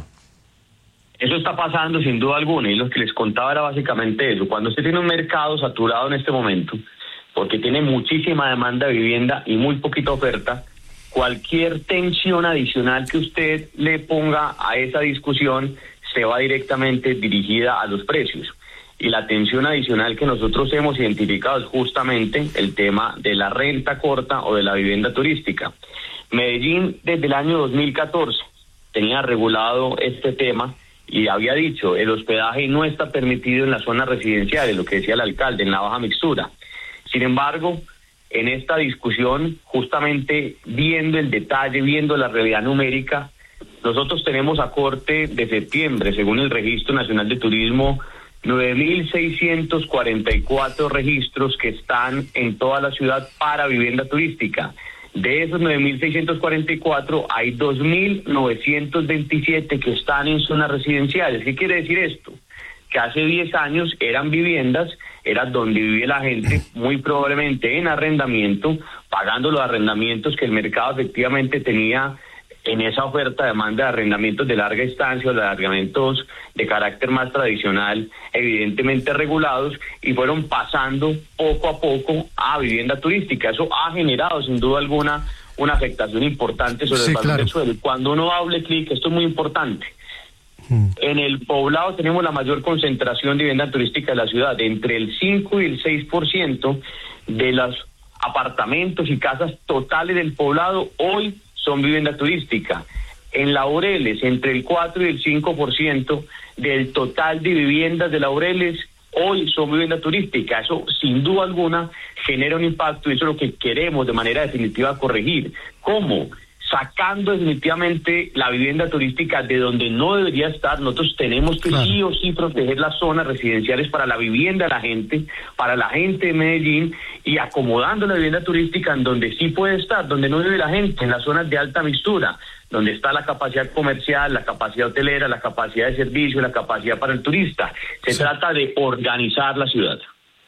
Eso está pasando sin duda alguna y lo que les contaba era básicamente eso. Cuando usted tiene un mercado saturado en este momento, porque tiene muchísima demanda de vivienda y muy poquita oferta, cualquier tensión adicional que usted le ponga a esa discusión se va directamente dirigida a los precios. Y la tensión adicional que nosotros hemos identificado es justamente el tema de la renta corta o de la vivienda turística. Medellín desde el año dos mil catorce tenía regulado este tema y había dicho, el hospedaje no está permitido en las zonas residenciales, lo que decía el alcalde, en la baja mixtura. Sin embargo, en esta discusión, justamente viendo el detalle, viendo la realidad numérica, nosotros tenemos a corte de septiembre, según el Registro Nacional de Turismo, nueve mil seiscientos cuarenta y cuatro registros que están en toda la ciudad para vivienda turística. De esos nueve mil seiscientos cuarenta y cuatro hay dos mil novecientos veintisiete que están en zonas residenciales. ¿Qué quiere decir esto? Que hace diez años eran viviendas, era donde vivía la gente, muy probablemente en arrendamiento, pagando los arrendamientos que el mercado efectivamente tenía en esa oferta, demanda de arrendamientos de larga estancia o de arrendamientos de carácter más tradicional, evidentemente regulados, y fueron pasando poco a poco a vivienda turística. Eso ha generado sin duda alguna una afectación importante sobre sí, el valor claro. del suelo. Cuando uno hable clic, esto es muy importante. Hmm. En el poblado tenemos la mayor concentración de vivienda turística de la ciudad, entre el cinco y el seis por ciento de los apartamentos y casas totales del poblado hoy son vivienda turística. En Laureles, entre el cuatro y el cinco por ciento del total de viviendas de Laureles hoy son vivienda turística. Eso, sin duda alguna, genera un impacto y eso es lo que queremos de manera definitiva corregir. ¿Cómo? Sacando definitivamente la vivienda turística de donde no debería estar. Nosotros tenemos que claro. sí o sí proteger las zonas residenciales para la vivienda de la gente, para la gente de Medellín, y acomodando la vivienda turística en donde sí puede estar, donde no vive la gente, en las zonas de alta mixtura, donde está la capacidad comercial, la capacidad hotelera, la capacidad de servicio, la capacidad para el turista. Se sí. trata de organizar la ciudad.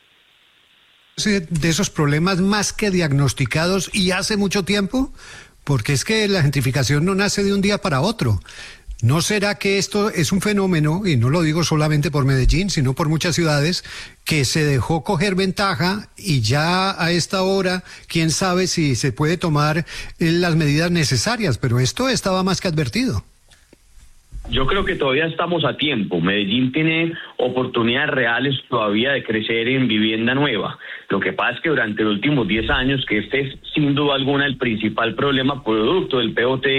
De esos problemas más que diagnosticados y hace mucho tiempo, porque es que la gentrificación no nace de un día para otro. ¿No será que esto es un fenómeno, y no lo digo solamente por Medellín, sino por muchas ciudades, que se dejó coger ventaja y ya a esta hora, quién sabe si se puede tomar las medidas necesarias? Pero esto estaba más que advertido. Yo creo que todavía estamos a tiempo. Medellín tiene oportunidades reales todavía de crecer en vivienda nueva. Lo que pasa es que durante los últimos diez años, que este es sin duda alguna el principal problema producto del P O T,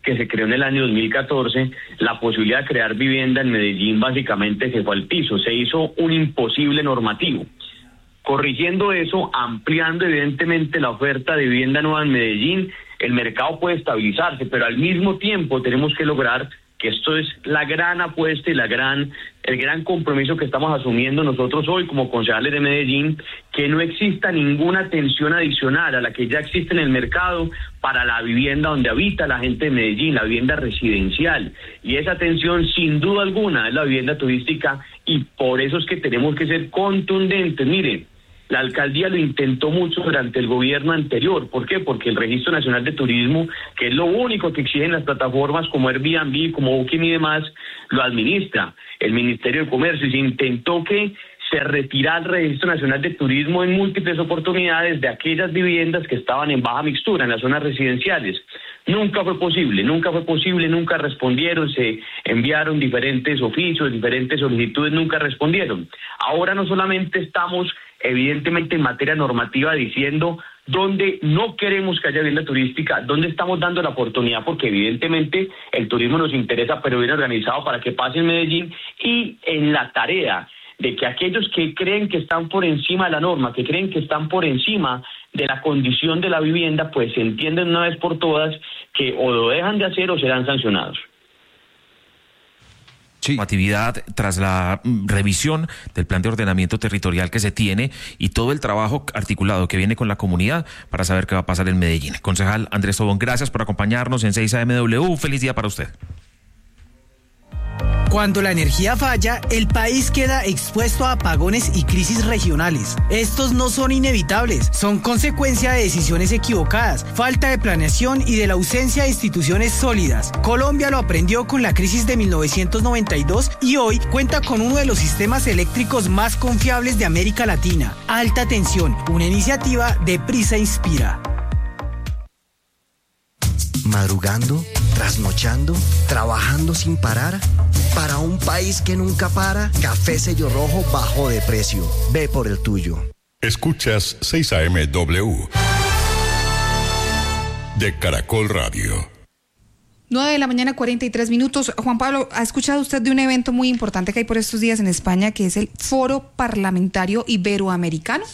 que se creó en el año dos mil catorce, la posibilidad de crear vivienda en Medellín básicamente se fue al piso, se hizo un imposible normativo. Corrigiendo eso, ampliando evidentemente la oferta de vivienda nueva en Medellín, el mercado puede estabilizarse, pero al mismo tiempo tenemos que lograr que esto es la gran apuesta y la gran, el gran compromiso que estamos asumiendo nosotros hoy como concejales de Medellín, que no exista ninguna atención adicional a la que ya existe en el mercado para la vivienda donde habita la gente de Medellín, la vivienda residencial. Y esa atención, sin duda alguna, es la vivienda turística, y por eso es que tenemos que ser contundentes. Mire, la alcaldía lo intentó mucho durante el gobierno anterior. ¿Por qué? Porque el Registro Nacional de Turismo, que es lo único que exigen las plataformas como Airbnb, como Booking y demás, lo administra el Ministerio de Comercio, y se intentó que se retirara el Registro Nacional de Turismo en múltiples oportunidades de aquellas viviendas que estaban en baja mixtura, en las zonas residenciales. Nunca fue posible, nunca fue posible, nunca respondieron, se enviaron diferentes oficios, diferentes solicitudes, nunca respondieron. Ahora no solamente estamos evidentemente en materia normativa diciendo dónde no queremos que haya vivienda turística, dónde estamos dando la oportunidad, porque evidentemente el turismo nos interesa, pero bien organizado para que pase en Medellín, y en la tarea de que aquellos que creen que están por encima de la norma, que creen que están por encima de la condición de la vivienda, pues se entienden una vez por todas que o lo dejan de hacer o serán sancionados. Sí. Actividad tras la revisión del plan de ordenamiento territorial que se tiene y todo el trabajo articulado que viene con la comunidad para saber qué va a pasar en Medellín. Concejal Andrés Tobón, gracias por acompañarnos en seis A M W. Un feliz día para usted. Cuando la energía falla, el país queda expuesto a apagones y crisis regionales. Estos no son inevitables, son consecuencia de decisiones equivocadas, falta de planeación y de la ausencia de instituciones sólidas. Colombia lo aprendió con la crisis de mil novecientos noventa y dos y hoy cuenta con uno de los sistemas eléctricos más confiables de América Latina. Alta Tensión, una iniciativa de Prisa Inspira. Madrugando, trasnochando, trabajando sin parar. Para un país que nunca para, Café Sello Rojo bajó de precio. Ve por el tuyo. Escuchas seis A M W de Caracol Radio. nueve de la mañana, cuarenta y tres minutos. Juan Pablo, ¿ha escuchado usted de un evento muy importante que hay por estos días en España, que es el Foro Parlamentario Iberoamericano?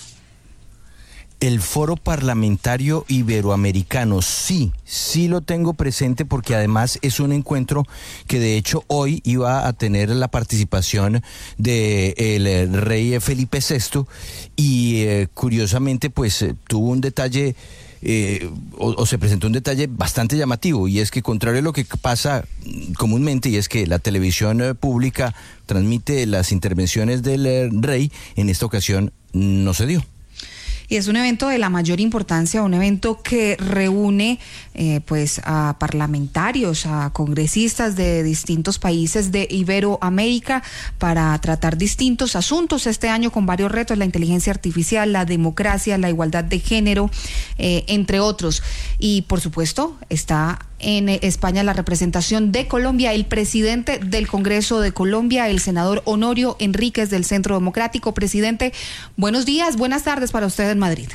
El Foro Parlamentario Iberoamericano, sí, sí lo tengo presente, porque además es un encuentro que de hecho hoy iba a tener la participación del rey Felipe sexto y eh, curiosamente pues eh, tuvo un detalle eh, o, o se presentó un detalle bastante llamativo, y es que contrario a lo que pasa comúnmente, y es que la televisión eh, pública transmite las intervenciones del eh, rey, en esta ocasión no se dio. Y es un evento de la mayor importancia, un evento que reúne eh, pues a parlamentarios, a congresistas de distintos países de Iberoamérica para tratar distintos asuntos este año con varios retos: la inteligencia artificial, la democracia, la igualdad de género, eh, entre otros. Y por supuesto está en España la representación de Colombia, el presidente del Congreso de Colombia, el senador Honorio Enríquez del Centro Democrático. Presidente, buenos días, buenas tardes para usted en Madrid.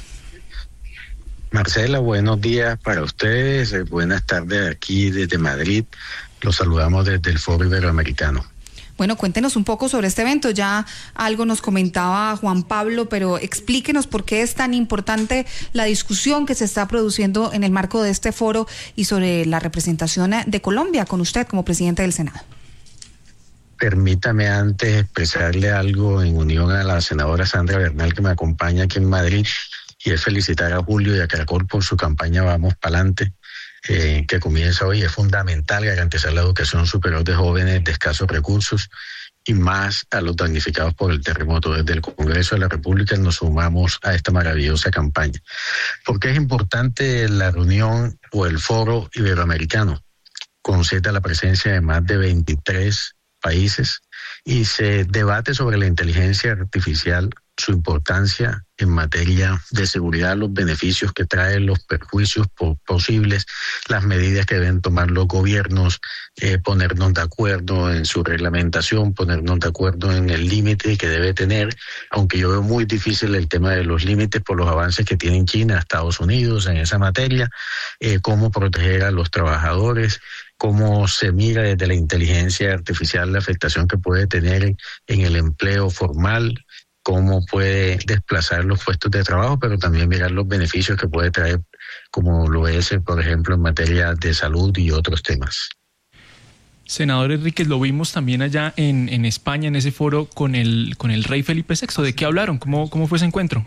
Marcela, buenos días para ustedes, buenas tardes aquí desde Madrid. Los saludamos desde el Foro Iberoamericano. Bueno, cuéntenos un poco sobre este evento. Ya algo nos comentaba Juan Pablo, pero explíquenos por qué es tan importante la discusión que se está produciendo en el marco de este foro y sobre la representación de Colombia con usted como presidente del Senado. Permítame antes expresarle algo en unión a la senadora Sandra Bernal, que me acompaña aquí en Madrid, y es felicitar a Julio y a Caracol por su campaña Vamos Pa'lante, Eh, que comienza hoy. Es fundamental garantizar la educación superior de jóvenes de escasos recursos y más a los damnificados por el terremoto. Desde el Congreso de la República nos sumamos a esta maravillosa campaña. ¿Por qué es importante la reunión o el Foro Iberoamericano? Concede la presencia de más de veintitrés países y se debate sobre la inteligencia artificial, su importancia en materia de seguridad, los beneficios que trae, los perjuicios po- posibles, las medidas que deben tomar los gobiernos, eh, ponernos de acuerdo en su reglamentación, ponernos de acuerdo en el límite que debe tener, aunque yo veo muy difícil el tema de los límites por los avances que tienen China, Estados Unidos en esa materia, eh, cómo proteger a los trabajadores, cómo se mira desde la inteligencia artificial la afectación que puede tener en el empleo formal, cómo puede desplazar los puestos de trabajo, pero también mirar los beneficios que puede traer, como lo es, por ejemplo, en materia de salud y otros temas. Senador Enríquez, lo vimos también allá en, en España, en ese foro con el, con el rey Felipe sexto. ¿De qué hablaron? ¿Cómo, cómo fue ese encuentro?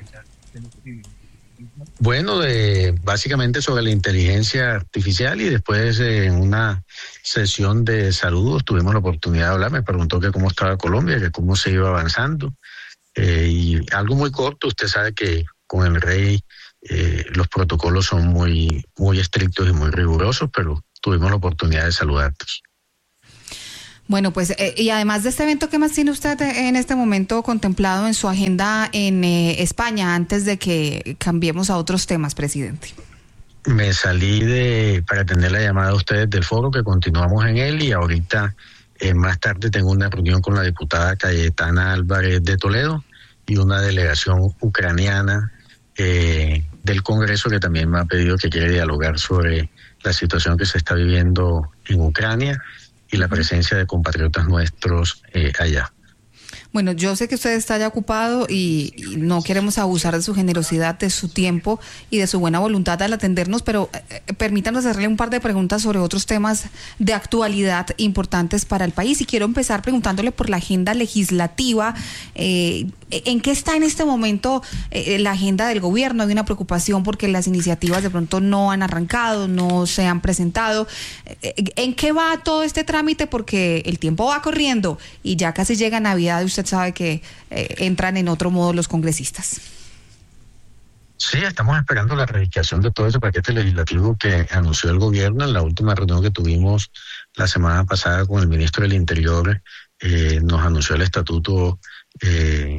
Bueno, de, básicamente sobre la inteligencia artificial, y después eh, en una sesión de saludos tuvimos la oportunidad de hablar. Me preguntó que cómo estaba Colombia, que cómo se iba avanzando. Eh, y algo muy corto, usted sabe que con el rey eh, los protocolos son muy, muy estrictos y muy rigurosos, pero tuvimos la oportunidad de saludarlos. Bueno, pues, eh, y además de este evento, ¿qué más tiene usted en este momento contemplado en su agenda en eh, España antes de que cambiemos a otros temas, presidente? Me salí de para atender la llamada de ustedes del foro, que continuamos en él, y ahorita eh, más tarde tengo una reunión con la diputada Cayetana Álvarez de Toledo y una delegación ucraniana eh, del Congreso que también me ha pedido que quiere dialogar sobre la situación que se está viviendo en Ucrania y la presencia de compatriotas nuestros eh, allá. Bueno, yo sé que usted está ya ocupado y, y no queremos abusar de su generosidad, de su tiempo y de su buena voluntad al atendernos, pero eh, permítanos hacerle un par de preguntas sobre otros temas de actualidad importantes para el país. Y quiero empezar preguntándole por la agenda legislativa. Eh, ¿En qué está en este momento eh, la agenda del gobierno? Hay una preocupación porque las iniciativas de pronto no han arrancado, no se han presentado. Eh, ¿En qué va todo este trámite? Porque el tiempo va corriendo y ya casi llega Navidad y usted sabe que eh, entran en otro modo los congresistas. Sí, estamos esperando la radicación de todo ese paquete legislativo que anunció el gobierno en la última reunión que tuvimos la semana pasada con el ministro del Interior. Eh, nos anunció el estatuto eh,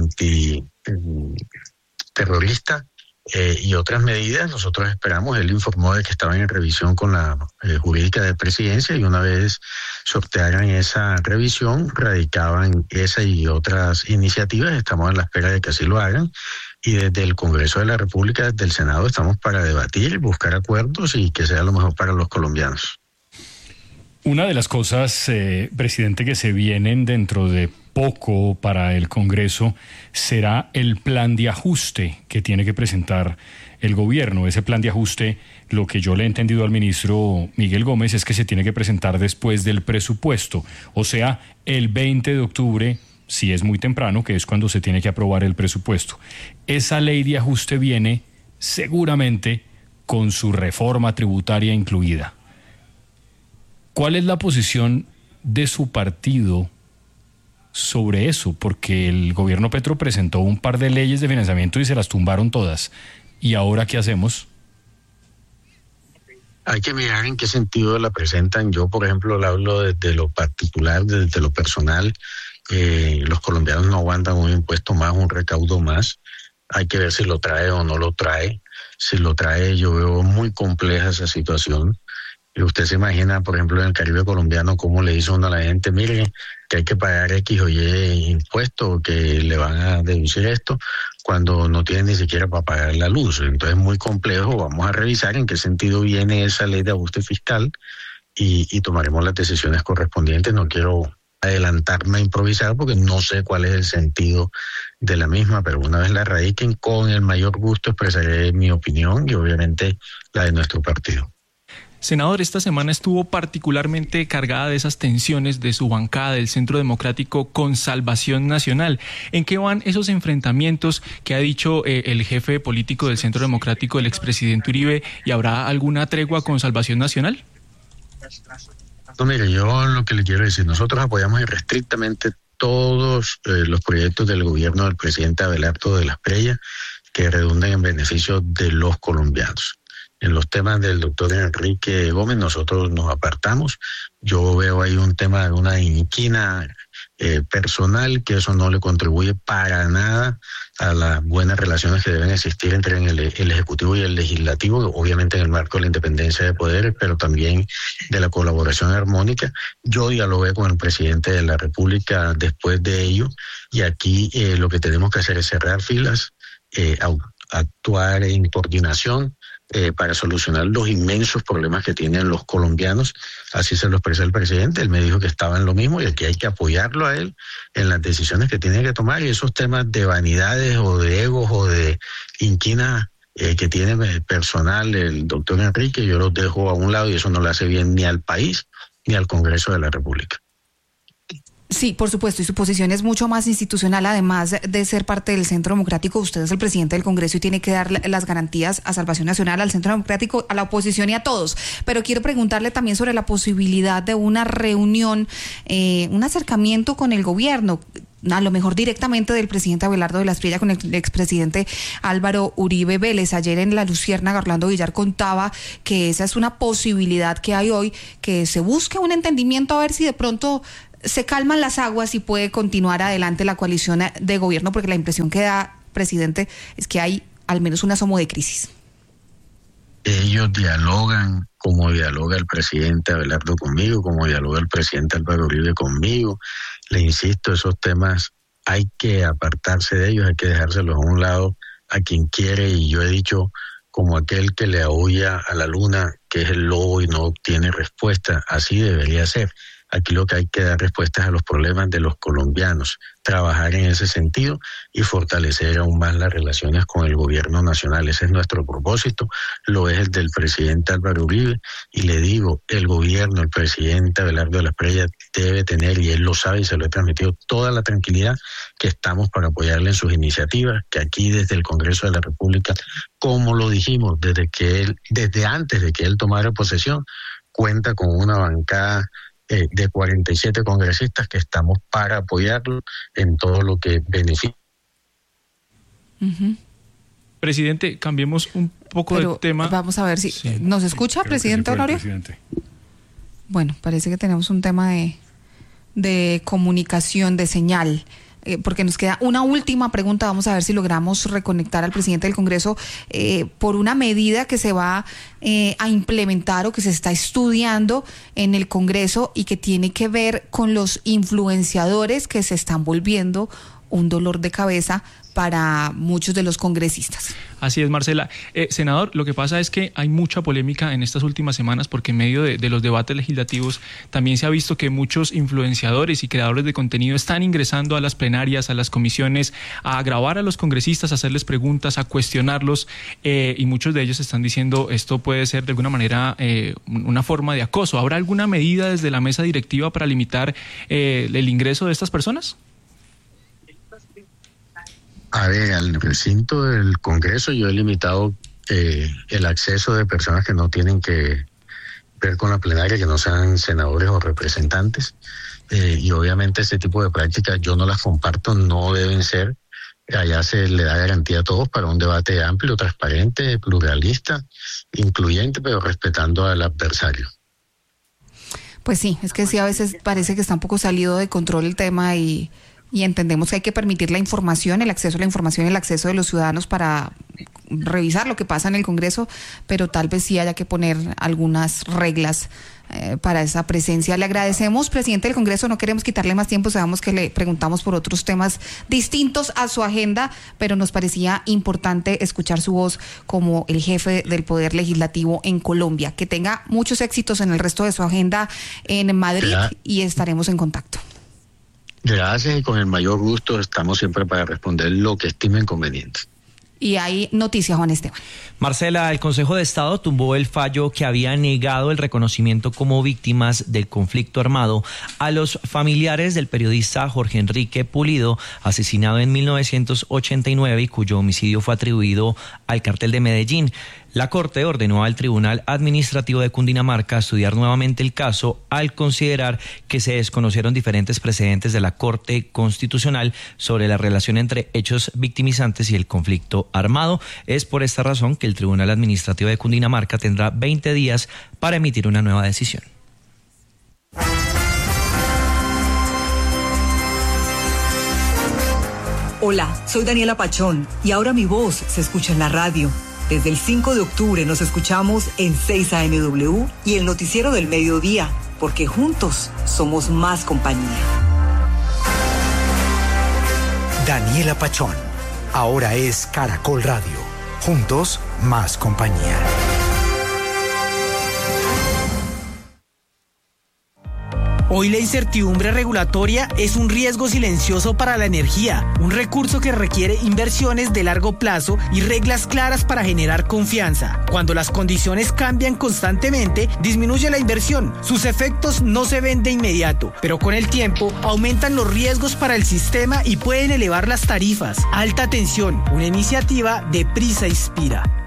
antiterrorista eh, y otras medidas. Nosotros esperamos, él informó de que estaban en revisión con la eh, jurídica de presidencia, y una vez sortearan esa revisión, radicaban esa y otras iniciativas. Estamos en la espera de que así lo hagan, y desde el Congreso de la República, desde el Senado, estamos para debatir, buscar acuerdos y que sea lo mejor para los colombianos. Una de las cosas, eh, presidente, que se vienen dentro de poco para el Congreso será el plan de ajuste que tiene que presentar el gobierno. Ese plan de ajuste, lo que yo le he entendido al ministro Miguel Gómez, es que se tiene que presentar después del presupuesto, o sea, el veinte de octubre, si es muy temprano, que es cuando se tiene que aprobar el presupuesto. Esa ley de ajuste viene seguramente con su reforma tributaria incluida. ¿Cuál es la posición de su partido sobre eso? Porque el gobierno Petro presentó un par de leyes de financiamiento y se las tumbaron todas. ¿Y ahora qué hacemos? Hay que mirar en qué sentido la presentan. Yo, por ejemplo, le hablo desde lo particular, desde lo personal. Eh, los colombianos no aguantan un impuesto más, un recaudo más. Hay que ver si lo trae o no lo trae. Si lo trae, yo veo muy compleja esa situación. Y usted se imagina, por ejemplo, en el Caribe colombiano, cómo le dice uno a la gente, mire, que hay que pagar X o Y impuestos, que le van a deducir esto, cuando no tienen ni siquiera para pagar la luz. Entonces es muy complejo. Vamos a revisar en qué sentido viene esa ley de ajuste fiscal y, y tomaremos las decisiones correspondientes. No quiero adelantarme a improvisar porque no sé cuál es el sentido de la misma, pero una vez la radiquen, con el mayor gusto expresaré mi opinión y obviamente la de nuestro partido. Senador, esta semana estuvo particularmente cargada de esas tensiones de su bancada del Centro Democrático con Salvación Nacional. ¿En qué van esos enfrentamientos que ha dicho eh, el jefe político del Centro Democrático, el expresidente Uribe, y habrá alguna tregua con Salvación Nacional? No, mire, yo lo que le quiero decir, nosotros apoyamos irrestrictamente todos eh, los proyectos del gobierno del presidente Abelardo de la Espriella que redunden en beneficio de los colombianos. En los temas del doctor Enrique Gómez nosotros nos apartamos. Yo veo ahí un tema de una inquina eh, personal, que eso no le contribuye para nada a las buenas relaciones que deben existir entre el, el Ejecutivo y el Legislativo, obviamente en el marco de la independencia de poderes, pero también de la colaboración armónica. Yo dialogué con el presidente de la República después de ello, y aquí eh, lo que tenemos que hacer es cerrar filas, eh, actuar en coordinación, eh, para solucionar los inmensos problemas que tienen los colombianos. Así se lo expresó el presidente. Él me dijo que estaba en lo mismo y que hay que apoyarlo a él en las decisiones que tiene que tomar. Y esos temas de vanidades o de egos o de inquina eh, que tiene personal el doctor Enrique, yo los dejo a un lado y eso no le hace bien ni al país ni al Congreso de la República. Sí, por supuesto, y su posición es mucho más institucional, además de ser parte del Centro Democrático. Usted es el presidente del Congreso y tiene que dar las garantías a Salvación Nacional, al Centro Democrático, a la oposición y a todos. Pero quiero preguntarle también sobre la posibilidad de una reunión, eh, un acercamiento con el gobierno, a lo mejor directamente del presidente Abelardo de la Espriella con el expresidente Álvaro Uribe Vélez. Ayer en La Luciérnaga, Orlando Villar contaba que esa es una posibilidad que hay hoy, que se busque un entendimiento a ver si de pronto se calman las aguas y puede continuar adelante la coalición de gobierno, porque la impresión que da, presidente, es que hay al menos un asomo de crisis. Ellos dialogan como dialoga el presidente Abelardo conmigo, como dialoga el presidente Álvaro Uribe conmigo. Le insisto, esos temas hay que apartarse de ellos, hay que dejárselos a un lado a quien quiere, y yo he dicho, como aquel que le aúlla a la luna, que es el lobo y no obtiene respuesta, así debería ser. Aquí lo que hay que dar respuestas a los problemas de los colombianos, trabajar en ese sentido y fortalecer aún más las relaciones con el gobierno nacional. Ese es nuestro propósito, lo es el del presidente Álvaro Uribe, y le digo, el gobierno, el presidente Abelardo de la Espriella debe tener, y él lo sabe y se lo he transmitido, toda la tranquilidad que estamos para apoyarle en sus iniciativas, que aquí desde el Congreso de la República, como lo dijimos, desde que él, desde antes de que él tomara posesión, cuenta con una bancada Eh, de cuarenta y siete congresistas que estamos para apoyarlo en todo lo que beneficie. Uh-huh. Presidente, cambiemos un poco Pero de tema. Vamos a ver si sí. nos escucha, Creo presidente sí Honorio. Presidente. Bueno, parece que tenemos un tema de, de comunicación, de señal. Eh, porque nos queda una última pregunta, vamos a ver si logramos reconectar al presidente del Congreso eh, por una medida que se va eh, a implementar o que se está estudiando en el Congreso y que tiene que ver con los influenciadores que se están volviendo un dolor de cabeza para muchos de los congresistas. Así es, Marcela. Eh, senador, lo que pasa es que hay mucha polémica en estas últimas semanas porque en medio de, de los debates legislativos también se ha visto que muchos influenciadores y creadores de contenido están ingresando a las plenarias, a las comisiones, a grabar a los congresistas, a hacerles preguntas, a cuestionarlos, eh, y muchos de ellos están diciendo esto puede ser de alguna manera eh, una forma de acoso. ¿Habrá alguna medida desde la mesa directiva para limitar eh, el ingreso de estas personas? A ver, al recinto del Congreso yo he limitado eh, el acceso de personas que no tienen que ver con la plenaria, que no sean senadores o representantes, eh, y obviamente este tipo de prácticas yo no las comparto, no deben ser. Allá se le da garantía a todos para un debate amplio, transparente, pluralista, incluyente, pero respetando al adversario. Pues sí, es que sí, a veces parece que está un poco salido de control el tema y... Y entendemos que hay que permitir la información, el acceso a la información, el acceso de los ciudadanos para revisar lo que pasa en el Congreso, pero tal vez sí haya que poner algunas reglas eh, para esa presencia. Le agradecemos, presidente del Congreso, no queremos quitarle más tiempo, sabemos que le preguntamos por otros temas distintos a su agenda, pero nos parecía importante escuchar su voz como el jefe del Poder Legislativo en Colombia. Que tenga muchos éxitos en el resto de su agenda en Madrid ya. Y estaremos en contacto. Gracias, y con el mayor gusto estamos siempre para responder lo que estimen conveniente. Y hay noticias, Juan Esteban. Marcela, el Consejo de Estado tumbó el fallo que había negado el reconocimiento como víctimas del conflicto armado a los familiares del periodista Jorge Enrique Pulido, asesinado en mil novecientos ochenta y nueve y cuyo homicidio fue atribuido al Cártel de Medellín. La Corte ordenó al Tribunal Administrativo de Cundinamarca estudiar nuevamente el caso al considerar que se desconocieron diferentes precedentes de la Corte Constitucional sobre la relación entre hechos victimizantes y el conflicto armado. Es por esta razón que el Tribunal Administrativo de Cundinamarca tendrá veinte días para emitir una nueva decisión. Hola, soy Daniela Pachón y ahora mi voz se escucha en la radio. Desde el cinco de octubre nos escuchamos en seis A M W y el noticiero del mediodía, porque juntos somos más compañía. Daniela Pachón, ahora es Caracol Radio. Juntos, más compañía. Hoy la incertidumbre regulatoria es un riesgo silencioso para la energía, un recurso que requiere inversiones de largo plazo y reglas claras para generar confianza. Cuando las condiciones cambian constantemente, disminuye la inversión. Sus efectos no se ven de inmediato, pero con el tiempo aumentan los riesgos para el sistema y pueden elevar las tarifas. Alta tensión, una iniciativa de Prisa Inspira.